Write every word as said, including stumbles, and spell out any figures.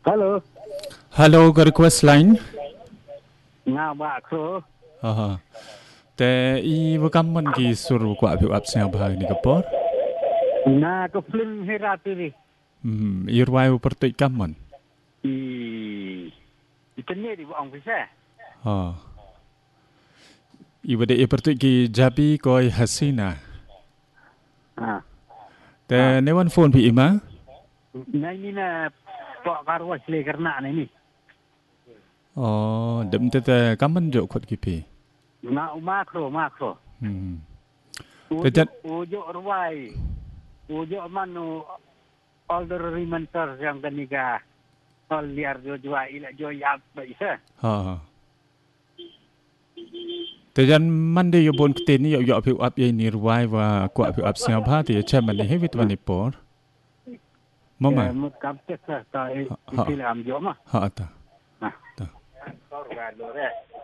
Halo. Halo, ke request line. Nga ba kro. Ha. Te i wakaman ki sur ko abi ap sing bahag ni kapor. Na ko film heratiri. Hmm, irwai upertu kaman. I itanya di buang bisa. Ha. I wade ipertu ki jabi koi hasina. Ha. Te newan phone pi ima. Na ini na pak karwas le karena ni. Oh, dem te te kaman jo khot ki pi. Na makro makro. Hmm. Ujo ujo ruai. Ujo manu older remaster yang kaniga. All liar jo jua ila jo yap bisa. Ha. Te jan mande yo bon kte ni yo yo pi ap ye ni ruai wa ko ap ap sing bha ti cha man ni hevit wa ni por. Mama. Mut kaptek sa ta itil am jo ma. Ha ta. Nah. Ta.